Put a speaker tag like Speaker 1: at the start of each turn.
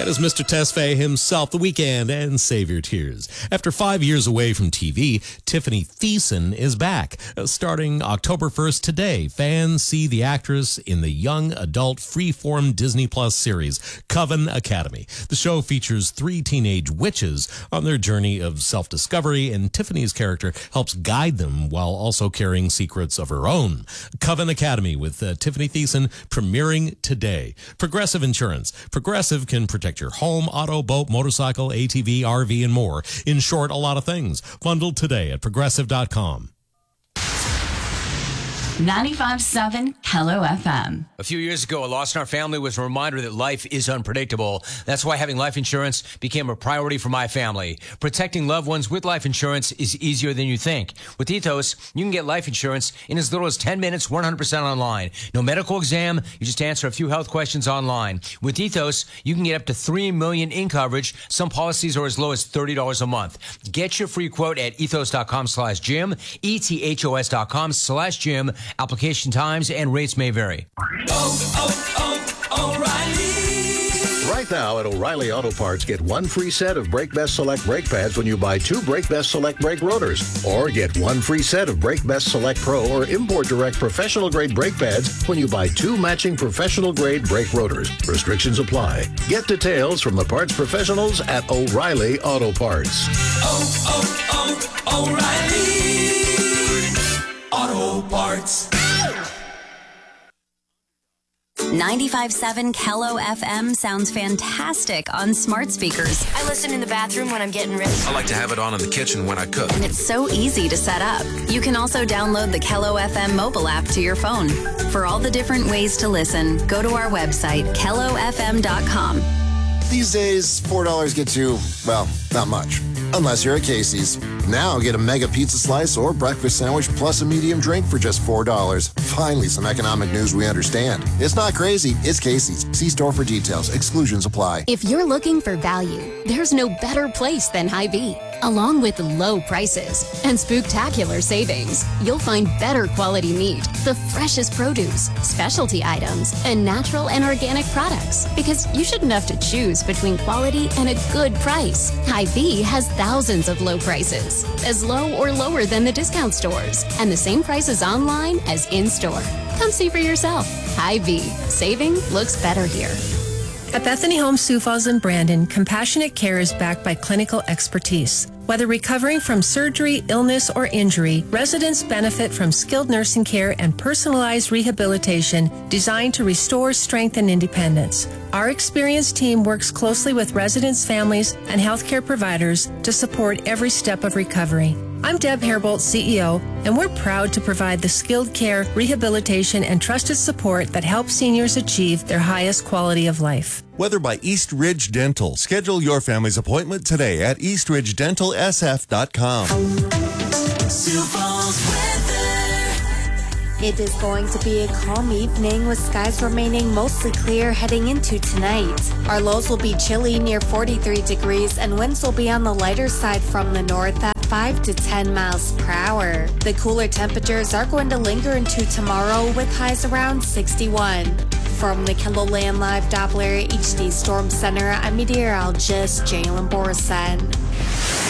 Speaker 1: And as Mr. Tesfaye himself, The Weeknd and Save Your Tears. After 5 years away from TV, Tiffany Thiessen is back. Starting October 1st today, fans see the actress in the young adult freeform Disney Plus series, Coven Academy. The show features 3 teenage witches on their journey of self-discovery, and Tiffany's character helps guide them while also carrying secrets of her own. Coven Academy with Tiffany Thiessen premiering today. Progressive Insurance. Progressive can protect your home, auto, boat, motorcycle, ATV, RV, and more. In short, a lot of things. Bundled today at Progressive.com.
Speaker 2: 95.7 Hello FM.
Speaker 3: A few years ago, a loss in our family was a reminder that life is unpredictable. That's why having life insurance became a priority for my family. Protecting loved ones with life insurance is easier than you think. With Ethos, you can get life insurance in as little as 10 minutes, 100% online. No medical exam, you just answer a few health questions online. With Ethos, you can get up to $3 million in coverage. Some policies are as low as $30 a month. Get your free quote at ethos.com/Jim, ethos.com/Jim. Application times and rates may vary.
Speaker 4: O'Reilly. Right now at O'Reilly Auto Parts, get 1 free set of Brake Best Select brake pads when you buy 2 Brake Best Select brake rotors. Or get 1 free set of Brake Best Select Pro or Import Direct professional grade brake pads when you buy 2 matching professional grade brake rotors. Restrictions apply. Get details from the parts professionals at O'Reilly Auto Parts.
Speaker 5: O'Reilly Auto Parts.
Speaker 2: 95.7 Kello FM sounds fantastic on smart speakers.
Speaker 6: I listen in the bathroom when I'm getting ready.
Speaker 7: I like to have it on in the kitchen when I cook.
Speaker 2: And it's so easy to set up. You can also download the Kello FM mobile app to your phone. For all the different ways to listen, go to our website, kellofm.com.
Speaker 8: These days, $4 gets you, well, not much. Unless you're at Casey's. Now get a mega pizza slice or breakfast sandwich plus a medium drink for just $4. Finally, some economic news we understand. It's not crazy. It's Casey's. See store for details. Exclusions apply.
Speaker 9: If you're looking for value, there's no better place than Hy-Vee. Along with low prices and spooktacular savings, you'll find better quality meat, the freshest produce, specialty items, and natural and organic products. Because you shouldn't have to choose between quality and a good price. Hy-Vee has thousands of low prices, as low or lower than the discount stores, and the same prices online as in-store. Come see for yourself. Hy-Vee. Saving looks better here.
Speaker 10: At Bethany Home, Sioux Falls, and Brandon, compassionate care is backed by clinical expertise. Whether recovering from surgery, illness, or injury, residents benefit from skilled nursing care and personalized rehabilitation designed to restore strength and independence. Our experienced team works closely with residents, families, and healthcare providers to support every step of recovery. I'm Deb Hairbolt, CEO, and we're proud to provide the skilled care, rehabilitation, and trusted support that helps seniors achieve their highest quality of life.
Speaker 11: Weather by East Ridge Dental. Schedule your family's appointment today at eastridgedentalsf.com.
Speaker 5: Sioux Falls weather.
Speaker 12: It is going to be a calm evening with skies remaining mostly clear heading into tonight. Our lows will be chilly near 43 degrees and winds will be on the lighter side from the north at 5 to 10 miles per hour. The cooler temperatures are going to linger into tomorrow with highs around 61. From the KELOLAND Live Doppler HD Storm Center, I'm meteorologist Jalen Borson.